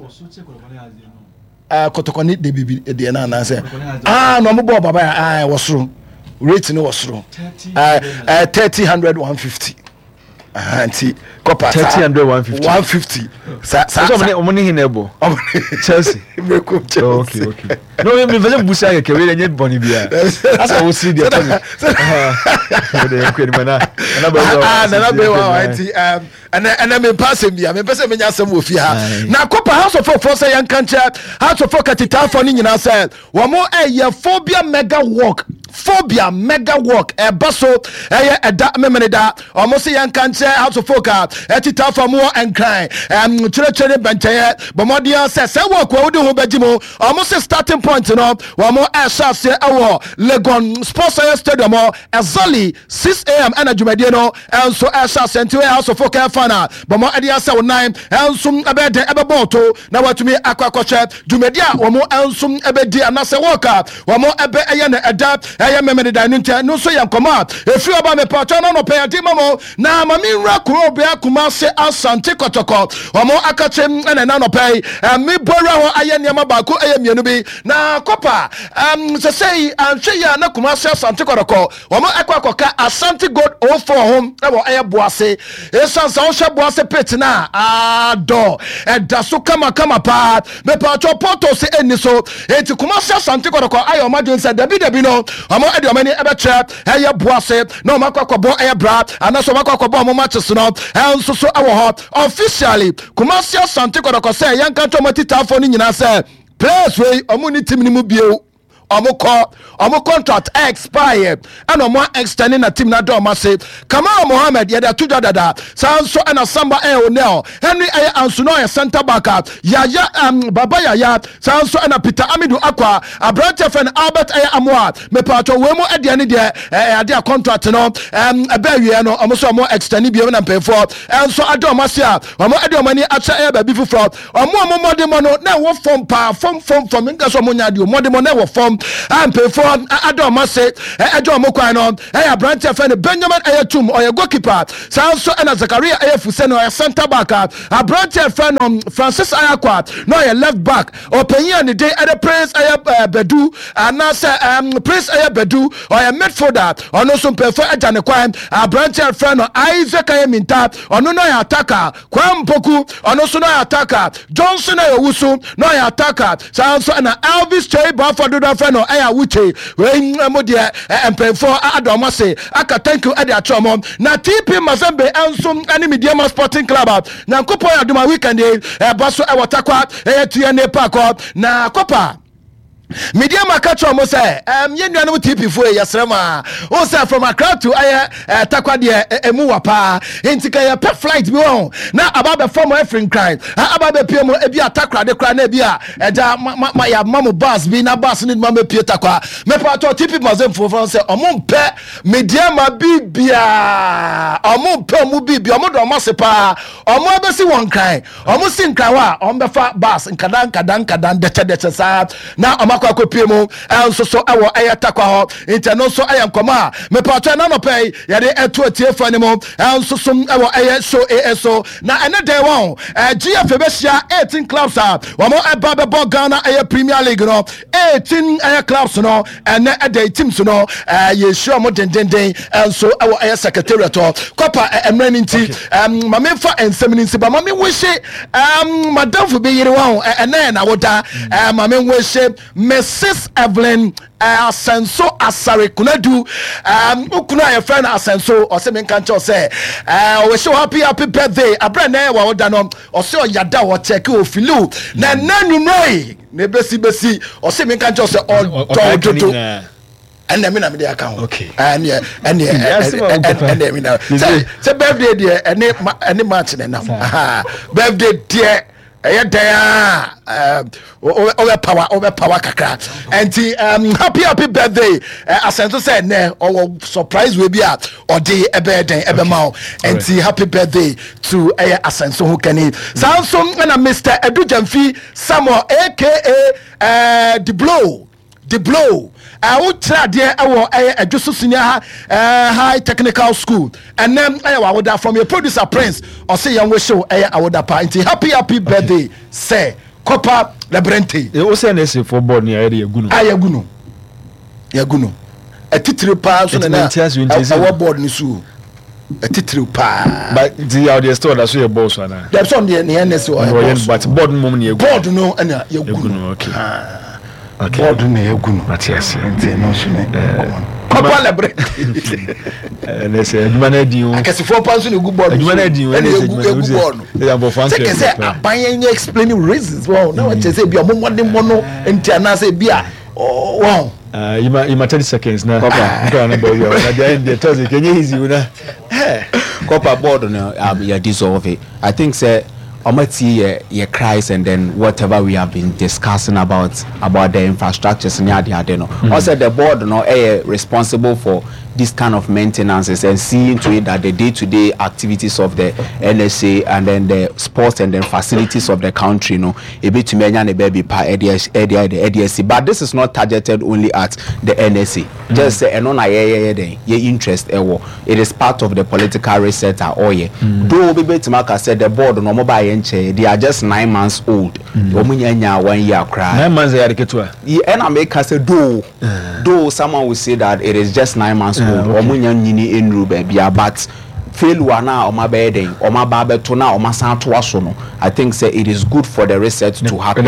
Uh, kotokoni de bibi de na na say ah no mo bo baba ah wasro rate no wasro uh, uh thirty hundred one fifty ah anti Copa thirty hundred one fifty one fifty sa sa so mo mo ni hinebo Chelsea Brekum Chelsea oh, okay okay no me me busa ke ke we nye boni bia asa wo see there ah de ko ni mana na ba ah na ba wa anti um and and me pass bia me pese me nya asem wo fi ha na Copa House of Folk say yan kanche House of Folk atita for ni nyina say wo mo eye phobia mega walk phobia mega walk e baso eye eda memene da o mo say yan kanche House of Folk atita for mo enkran um chere chere bencheye bo modia say say walk wo de ho bagimo o mo say starting point no wo mo e sha say ewo Legon Sports Stadium ezali six a m and adwumadie no enso e sha Central House of Folk fana bo mo ade asa nine enso abede ebebo to na watumi akwakoche dwumadie a wo mo enso ebedi anase walk wo mo ebe eye na eda ɛyɛ memede da no nti no so yɛ nkɔmɔ a ɛfiri ɔba mepatɔ no nɔpɛ ade ma mo na ma menwura kuro bea kuma se asante kɔtɔkɔ ɔmo akakyem ɛna na nɔpɛ yi mebɔwura hɔ ayɛ nneɛma baako ɛyɛ mmienu bi na kɔpa sɛ sɛ anhwɛ yi a na kuma se asante kɔtɔkɔ ɔmo ɛkɔ akɔka asante gold oh four ho ɛwɔ ɛyɛ boase ɛsiane sɛ wohyɛ boase pit no a adɔ ɛda so kamakama paa mepatɔ pɔtɔ se ɛnni so enti kuma se asante kɔtɔkɔ ayɛ ɔma dwen sɛ dabi dabi no ɔmo ɛde ɔmani ɛbɛkyerɛ ɛyɛ boase na ɔmo akɔ akɔbɔ ɛyɛ bra anaasɛ ɔmo akɔ akɔbɔ ɔmo matches no ɛnso so ɛwɔ hɔ officially Kumasi Asante Kotoko sɛ yɛnka nto ɔmo titaafo no nyinaa sɛ players wei ɔmo ne team no mu bio ɔmo kɔ ɔmo contract expire ɛna ɔmo extending na team na dɔ ɔmo ase Kamal Mohammed yɛde ato dwa dada saa nso ɛna Samba ɛyɛ Onel Henry ɛyɛ Ansuno ɛyɛ centre back Yaya um, Baba Yaya saa nso ɛna Peter Amidu Akwa aberante fɛn Albert ɛyɛ Amoa mepatɔ wei mu ɛdeɛ ne deɛ ɛyɛ ade a contract no ɛm ɛbɛ wie no ɔmo so ɔmo extend bio na mpɛfoɔ ɛnso ade ɔmo ase a ɔmo ɛde ɔmo ani akyɛ ɛyɛ baabi foforɔ ɔmo ɔmo mɔdemɔ no na ɛwɔ fam paa fam fam fam nka so ɔmo nya adeɛ mɔdemɔ na ɛwɔ fam ampefo adom se adom kwan no eh branch fan Benjamin Ayatum or goalkeeper sanso na Zakaria Ayefuse no center back a branch fan Francis Ayakwa no left back opinion the day at the Prince Bedu and say um Prince Bedu or midfielder or no some prefer ajane kwan a branch fan Isaac Ayaminta or no no attacker Kwan Poku or no so no attacker Johnson Ayowusu no attacker sanso na Elvis Chey Baford fan no aya wuche we mo de empemfo adoma se aka thank you ade achomo na T P Mazembe enso ani Mediama Sporting Club na kopo adoma weekend e baso e watakwa e tuye ne park na kopa Mediama catch on say um ye nuanu T P fo e yasrema o say from Accra to aye takwa de emu wapa enti ka ye pe flight bi won na aba be form efrin crime aba be pie mo e bi atakra de kra na bi a eja ma ya mamu bus bi na bus ni ma me pie takwa me pa to T P Mazem fo fo say omo pe Mediama bibia omo pe omo bibia omo do ma se pa omo abesi won crime omo sin crime wa omo be fa bus nkadan kadan kadan de che de che sa na kwa kopie mu enso so ewo eyetakwa ho inteno so eyankoma me pato na no pay ye de eto atie fa ne mu enso so ewo eye so eso na ene day won G F be sia eighteen clubs a wo mo eba be bo Ghana eye Premier League no eighteen eye clubs no ene ede teams no ye sure mo den den den enso ewo eye secretariat kopa emrani nti um ma me fa ensemini nsi ba ma me wihye um madam fu be yire won ene na woda ma me wihye Missus Evelyn uh, Asenso Asare Kunadu um ukunu aye friend Asenso o se me kan che o se uh we show happy happy birthday abra na wa oda no o se o yada wo check o filu na nanu noi na besi besi o se me kan che o se o do do and I mean I'm the account okay and yeah and yeah and I mean say say birthday there any any match na birthday there eh there over power over power kakra and um happy happy birthday Asento said ne or surprise we be at or day ebe den ebe ma and happy birthday to Asento who can it Samsung and Mister Edu Jamfi Samuel aka uh the blow the blow I would try there a just senior high technical school and then I would from your producer Prince or say young show I would party happy happy birthday say Copa Labrente. It was an essay for board near area Guno. I Yaguno Yaguno a titri pass on our board Nisu a titri pa but the audio store that's your boss one. There's on the N S O but board moment board no and Yaguno okay. Okay. Board ne egunu Matias ente no so ne Papa lebre eh let's say aduma na din o akese for panso ne gu board aduma na din o ne egu board they are for say say aban yen explaining reasons wow na what say bia momode mo no ente ana say bia wow uh you ma you ma thirty seconds na papa go na boy you na the end the Thursday can you easy una eh Copa board no um you dissolve it I think say Omati ye cries and then whatever we have been discussing about about the infrastructures in Yadi Adeno. Also the board no eh responsible for this kind of maintenance and seeing to it that the day-to-day activities of the N S A and then the sports and then facilities of the country, you know, a bit to many and a baby pa A D S C. But this is not targeted only at the N S A. Mm-hmm. Just say, and on a interest, it is part of the political reset. Or yeah, though baby Timaka said the board no mobile they are just nine months old. Mm-hmm. One year cry. Nine months they are the yeah, and I make us say though, uh, though someone will say that it is just nine months old. Uh, okay. In Rubia, but failure now or my bedding or my barber to now or my son to us. I think say it is good for the research to happen.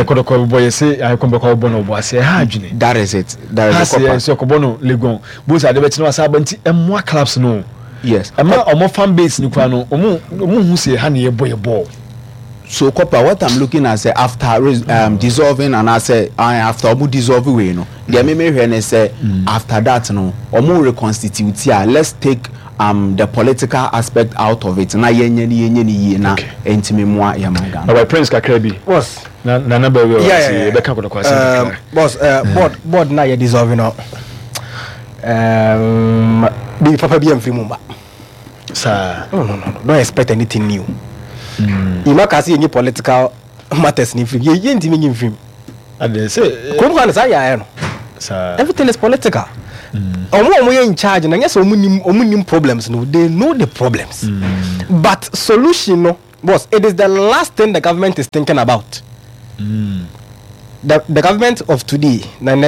That is it. That is it. So Kobono Legon, both are the better Sabanti and more clubs no. Yes, I'm not more fan base in Nuano, who say honey a boy a ball. So, Copper, what I'm looking at, say after um, dissolving, and I say I after Omu dissolve away, you know, the me me say after that, you know, Omu reconstitute here. Let's take um the political aspect out of it. Na yenye ni yenye ni na entimi mwa ya manga. Our Prince Kakrebi. Boss. Na na number we. Yeah, yeah. Um, boss, uh, board board na ye dissolving now. Um, the Papa B M free mumba. Sir. No, no, no, no. Don't expect anything new. Mm. You can't see any political matters in film. You ain't even in film. And say, come on, sir. Everything is political. Mm. We are in charge, and yes, omuni problems. No, they know the problems, mm. but solution, no, boss. It is the last thing the government is thinking about. Mm. The the government of today,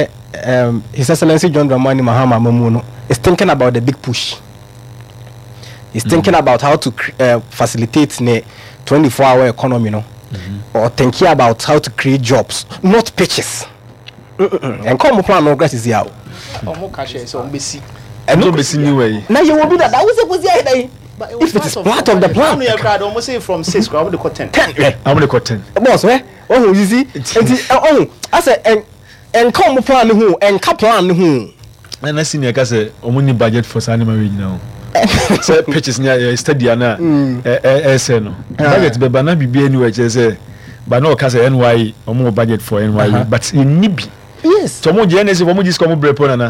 um, His Excellency John Dramani Mahama Mamuno, is thinking about the big push. He's mm. thinking about how to uh, facilitate the twenty-four hour economy, no? Mm-hmm. Or thinking about how to create jobs, not pitches. Mm-mm. And come plan no grass is here. Oh, more cash is on B C. And no B C new way. Now you will be that. That was it. Was the if it is part of the plan, we have almost say from six. I'm going to cut ten. Ten. I'm going to cut ten. Boss, eh? Oh, you see? Oh, I said, and and come plan who and cap plan who. And I see you guys say, "Omuni budget for Sanima now." So pitches near study na eh say no budget be bana bibi anyway say but no ka say N Y omo budget for N Y but in nibi yes so mo je na say omo just come brepo na na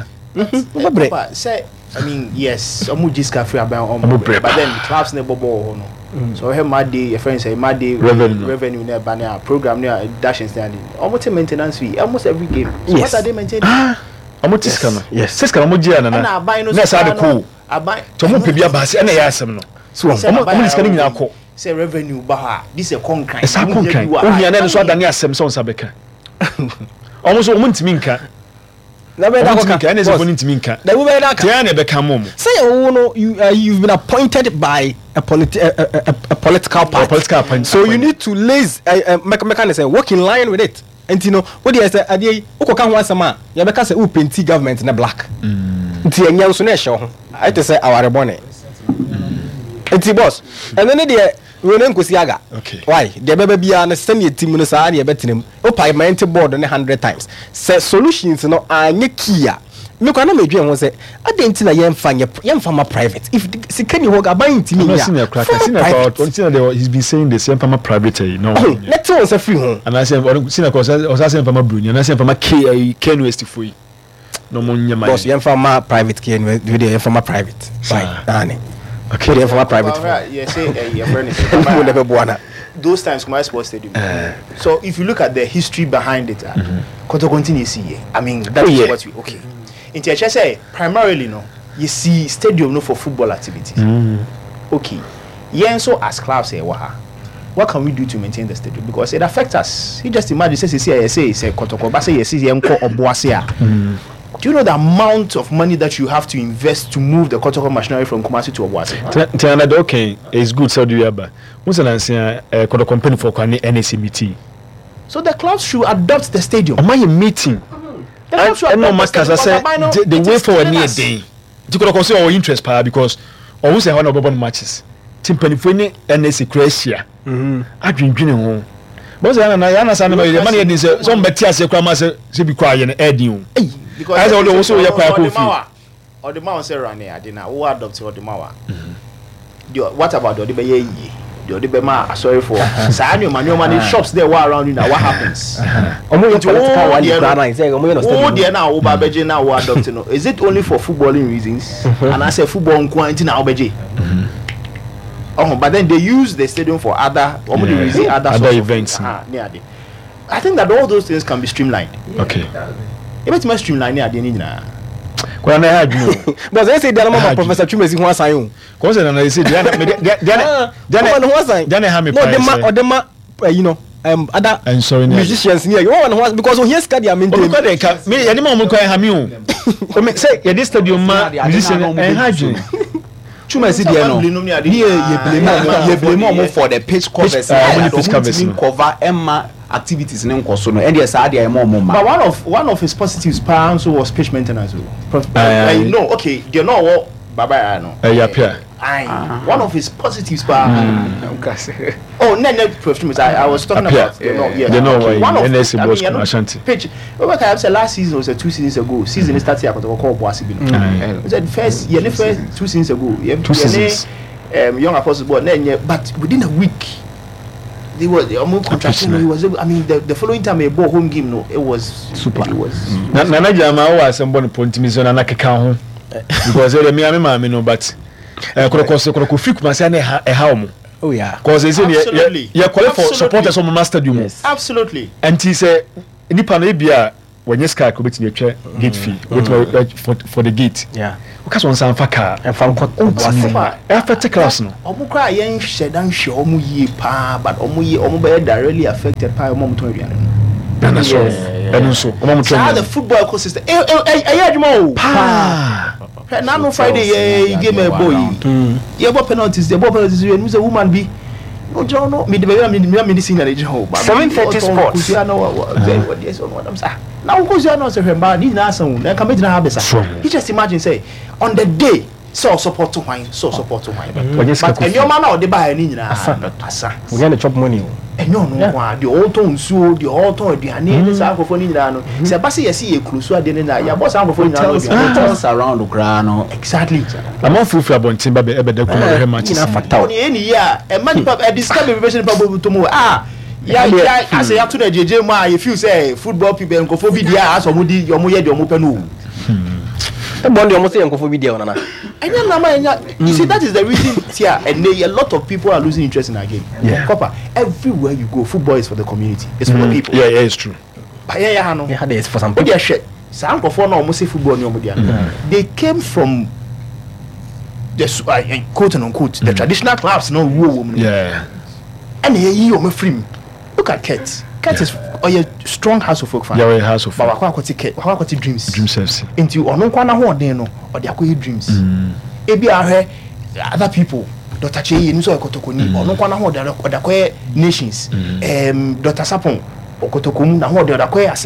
mhm say I mean yes omo just ka free about omo but then clubs ne bobo no so he my day your friend say my day revenue revenue na bana program na dashing stand omo te maintenance fee almost every game so what are they maintaining omo tiska no yes tiska omo je na na na say the cool abai to mo pebia ba se na ya asem no so omo omo diska ni nyina ko say revenue ba ha this a concrete esa concrete o hia na so adane asem so nsabeka omo so omo ntimi nka na be da ko ka ene so ntimi nka da we be da ka ya na be ka mom say you know you uh, you've been appointed by a politi- a, a, a, a political party, a political party. So you need to laze uh, uh, mechanism work in line with it and you know what you say ade ukoka ho asema ya be ka say u penti government na black nti enya nso na ehye ho I to say our bonnet. It's boss. And then the we don't go aga. Okay. Why? The baby be an send your team no say e betin. O payment board one hundred times. Say solutions no anye kia. Me kwa na medwen ho say adenti na yemfa yemfa ma private. If sikani ho ga ban team ya. Senior cracker, senior about until he's been saying the same for private no. Let's one say free ho. And I say senior cause o say for my Bruno, and I say for my K Ken West for you. No money my boss yemfa ma private Ken West we dey for my private. Fine. Dani. Okay, then for my private. Right, yeah, say uh, your friend is those times my sports stadium. Uh, so if you look at the history behind it, uh, mm-hmm. continue see. I mean that oh, is yeah. what we okay. In T H S A primarily no, you see stadium no for football activities. Mm-hmm. Okay. Yeah, so as clubs say waha. What can we do to maintain the stadium? Because it affects us. You just imagine say say say say Kotoko, but say say yenko oboasia. Do you know the amount of money that you have to invest to move the Kotoko machinery from Kumasi to Obuasi? Tiana okay, it's good so do you aba. What's an answer Kotoko company for Kwani N S C meeting. So the clubs should adopt the stadium. Am I a meeting? The clubs should adopt the stadium. The, the way forward near day. You could consider our interest power because always a one of matches. Team Penifuni N S C Croatia. Mhm. I drink drinking home. But I understand the money is some Betias Kramas to be quiet and adding. Because I also also your quite or the mouse around here, I didn't know who adopt or the Mawa. What about the Baye? the other bema sorry for Sanyo Manyo shops there were around you now what happens omo yo political one you plan say omo yo no oh there now oba beje now what adopt no is it only for footballing reasons and I say football nko na obeje oh but then they use the stadium for other omo the reason other other events ah near there I think that all those things can be streamlined okay if it's more streamlined near there ni na kwa na had no but they say they are Professor Chumezi ho asan o cause na they say they are they are they are ho asan they are have me no dem ma dem ma you know um other I'm sorry musicians near you want ho because on here skadi am maintain because they can me ya dem ma mo kwa ha me o me say ya this stadium ma musician en hajin Chumezi there no ni ye blame ye blame omo for the pitch covers and the pitch cover emma activities in Nkoso no and yes ade am omo ma but one of one of his positives also was pitch maintenance uh, uh, no okay they know what baba no eh ya pia one of his positives pa oh no no perfume I, I was talking about you know yeah they know okay. why N S A was Ashanti pitch over can say last season was two seasons ago season started akoto ko Boasi bi no said first year the first two seasons ago yeah two seasons um young apostle board but within a week they was the amount contraction he was able, I mean the, the following time a ball home game no it was super it was na na jama o asem bon pontimizona na keka ho because they me am me no but eh korokose koroko fiku ma say na e ha omo oh yeah because they say you call for supporters on master stadium yes. Absolutely and he say nipa na bia when sky ko betini atwa gate fee with for for the gate yeah because one san faka and fan ko after class no omo kra yen hye dan hye omo yie pa but omo yie omo be directly affected pa omo to aduane no na so and so omo to the football ecosystem eh eh eh adwuma o pa na no Friday ye game e boy ye bo penalties ye bo penalties you know say woman be no John no me the baby me me senior age ho ba seven thirty sports you know what yes on what I'm saying now go you know say hemba ni na san na ka me na ha besa you just imagine say on the day so support to wine so support to wine but and your man na dey buy ni nyina asa we get the chop money enyo no kwa the all ton nsuo the all ton aduane ni sa akofo ni nyina no say ba say yesi ye klusu ade ni na ya boss akofo ni nyina no hotels around the ground no exactly am on fufu abontin ba be da kuma he match na fata ni eni ya e man pa e discover preparation pa bo to mo ah ya ya ase ya to na jeje mu a you feel say football people nkofo bi dia aso mo di yo mo ye di o mo pe no e bon di o mo say nkofo bi dia na enya na ma enya you see that is the reason here and a lot of people are losing interest in our game yeah. Copper everywhere you go football is for the community it's for mm. the people yeah yeah it's true but yeah yeah no yeah it's for some people yeah shit some nkofo na o mo say football ni o mo dia they came from the uh, quote and unquote the mm. traditional clubs no wo yeah and here you o free look at Kurt Kurt is oh yeah strong house of folk fan yeah house of folk but wakwa kwati Kurt wakwa kwati dreams dreams F C into ono kwa na ho den no o de akoye dreams ebi ahwe other people Doctor Cheye ni so ekotokoni ono kwa na ho de akoye nations um Doctor Sapon okotokonu na ho de akoye